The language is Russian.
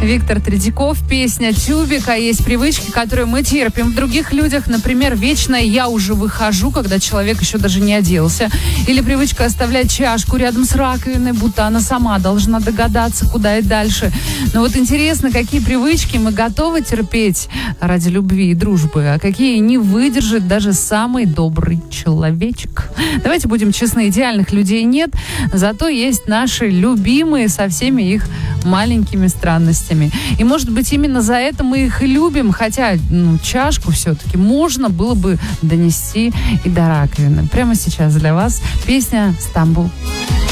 Виктор Тредяков, песня «Тюбик». А есть привычки, которые мы терпим в других людях. Например, вечное «я уже выхожу», когда человек еще даже не оделся. Или привычка оставлять чашку рядом с раковиной, будто она сама должна догадаться, куда и дальше. Но вот интересно, какие привычки мы готовы терпеть ради любви и дружбы, а какие не выдержит даже самый добрый человечек. Давайте будем честны, идеальных людей нет, зато есть наши любимые со всеми их маленькими странностями. И, может быть, именно за это мы их и любим, хотя чашку все-таки можно было бы донести и до раковины. Прямо сейчас для вас песня «Стамбул».